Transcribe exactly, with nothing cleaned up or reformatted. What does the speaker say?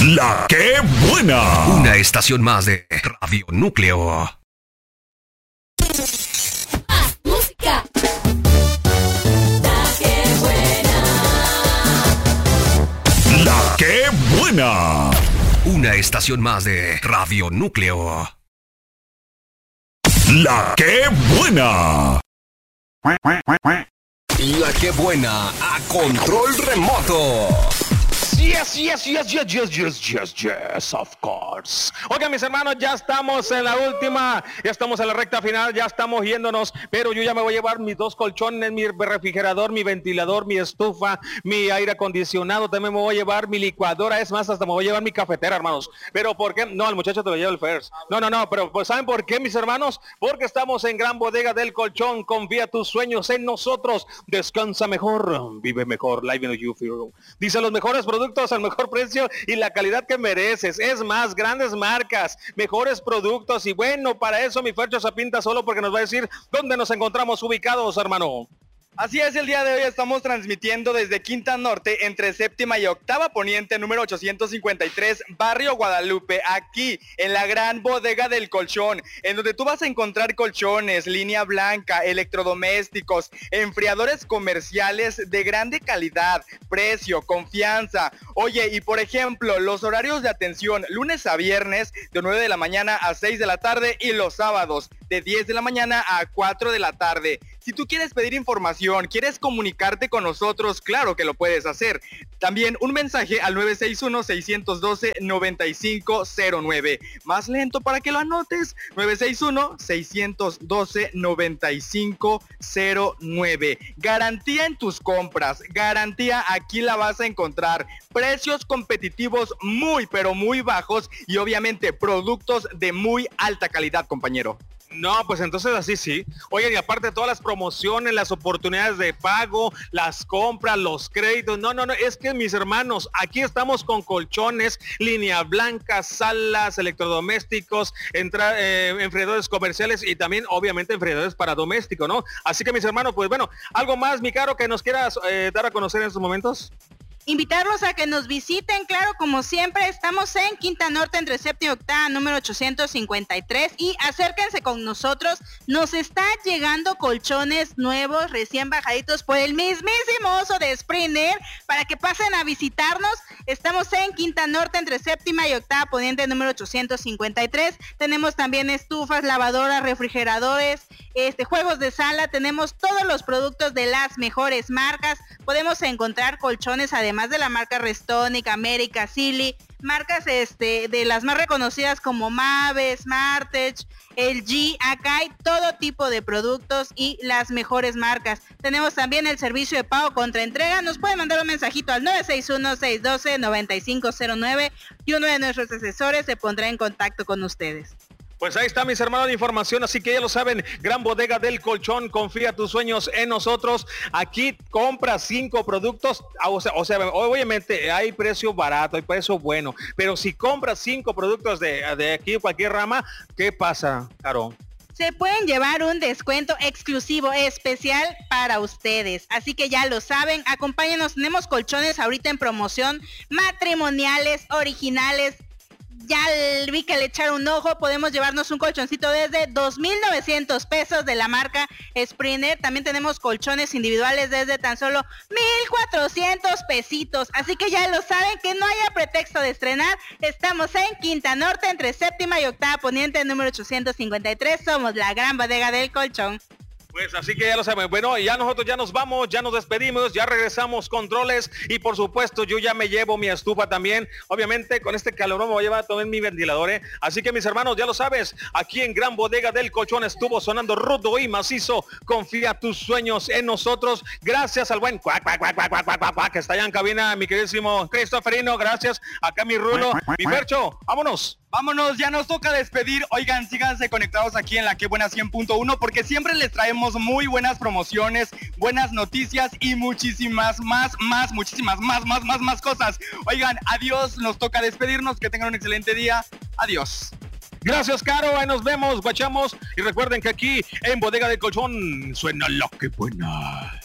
La que buena. Una estación más de Radio Núcleo. Más música. La que buena. La que buena. Una estación más de Radio Núcleo. La que buena. La que buena a control remoto. Yes, yes, yes, yes, yes, yes, yes, yes, of course. Oigan, mis hermanos, ya estamos en la última, ya estamos en la recta final, ya estamos yéndonos, pero yo ya me voy a llevar mis dos colchones, mi refrigerador, mi ventilador, mi estufa, mi aire acondicionado, también me voy a llevar mi licuadora, es más, hasta me voy a llevar mi cafetera, hermanos. Pero ¿por qué? No, el muchacho te lo lleva el first. No, no, no, pero pues ¿saben por qué, mis hermanos? Porque estamos en Gran Bodega del Colchón. Confía tus sueños en nosotros. Descansa mejor, vive mejor, live in you feel. Dice los mejores productos al mejor precio y la calidad que mereces. Es más, grandes marcas, mejores productos. Y bueno, para eso mi Fercho se pinta solo porque nos va a decir dónde nos encontramos ubicados, hermano. Así es, el día de hoy estamos transmitiendo desde Quinta Norte, entre Séptima y Octava Poniente, número ochocientos cincuenta y tres, Barrio Guadalupe, aquí en la Gran Bodega del Colchón, en donde tú vas a encontrar colchones, línea blanca, electrodomésticos, enfriadores comerciales de grande calidad, precio, confianza. Oye, y por ejemplo, los horarios de atención, lunes a viernes, de nueve de la mañana a seis de la tarde, y los sábados, de diez de la mañana a cuatro de la tarde. Si tú quieres pedir información, quieres comunicarte con nosotros, claro que lo puedes hacer. También un mensaje al nueve seis uno, seis uno dos, nueve cinco cero nueve. Más lento para que lo anotes, nueve seis uno, seis uno dos, nueve cinco cero nueve. Garantía en tus compras, garantía aquí la vas a encontrar. Precios competitivos muy pero muy bajos y obviamente productos de muy alta calidad, compañero. No, pues entonces así sí. Oigan, y aparte de todas las promociones, las oportunidades de pago, las compras, los créditos. No, no, no, es que mis hermanos, aquí estamos con colchones, línea blanca, salas, electrodomésticos, entra, eh, enfriadores comerciales y también obviamente enfriadores para doméstico, ¿no? Así que mis hermanos, pues bueno, algo más, mi caro, que nos quieras eh, dar a conocer en estos momentos. Invitarlos a que nos visiten, claro, como siempre, estamos en Quinta Norte, entre Séptima y Octava, número ochocientos cincuenta y tres, y acérquense con nosotros, nos están llegando colchones nuevos, recién bajaditos por el mismísimo oso de Springer, para que pasen a visitarnos. Estamos en Quinta Norte, entre Séptima y Octava Poniente, número ochocientos cincuenta y tres, tenemos también estufas, lavadoras, refrigeradores, este, juegos de sala, tenemos todos los productos de las mejores marcas, podemos encontrar colchones además Además de la marca Restonic, América, Silly, marcas este de las más reconocidas como Mave, Smartech, L G, acá hay todo tipo de productos y las mejores marcas. Tenemos también el servicio de pago contra entrega, nos pueden mandar un mensajito al nueve seis uno, seis uno dos, nueve cinco cero nueve y uno de nuestros asesores se pondrá en contacto con ustedes. Pues ahí está, mis hermanos, de información, así que ya lo saben, Gran Bodega del Colchón, confía tus sueños en nosotros. Aquí compra cinco productos, o sea, o sea, obviamente hay precio barato, hay precio bueno, pero si compras cinco productos de, de aquí, cualquier rama, ¿qué pasa, Caro? Se pueden llevar un descuento exclusivo, especial para ustedes. Así que ya lo saben, acompáñenos, tenemos colchones ahorita en promoción, matrimoniales, originales. Ya vi que le echaron un ojo, podemos llevarnos un colchoncito desde dos mil novecientos pesos de la marca Springer. También tenemos colchones individuales desde tan solo mil cuatrocientos pesitos. Así que ya lo saben, que no haya pretexto de estrenar. Estamos en Quinta Norte, entre Séptima y Octava Poniente, número ochocientos cincuenta y tres. Somos la Gran Bodega del Colchón. Pues así que ya lo saben, bueno, ya nosotros ya nos vamos, ya nos despedimos, ya regresamos controles y por supuesto yo ya me llevo mi estufa también, obviamente con este calor me voy a llevar también mi ventilador, ¿eh? Así que mis hermanos, ya lo sabes, aquí en Gran Bodega del Colchón estuvo sonando rudo y macizo, confía tus sueños en nosotros, gracias al buen cuac, cuac, cuac, cuac, cuac, cuac, cuac, cuac, que está allá en cabina, mi queridísimo Cristoferino, gracias, acá mi Rulo, mi Fercho, vámonos. Vámonos, ya nos toca despedir. Oigan, síganse conectados aquí en La Que Buena cien punto uno porque siempre les traemos muy buenas promociones, buenas noticias y muchísimas más, más, muchísimas más, más, más, más cosas. Oigan, adiós, nos toca despedirnos, que tengan un excelente día. Adiós. Gracias, Caro, ahí nos vemos, guachamos y recuerden que aquí en Bodega del Colchón suena La Que Buena.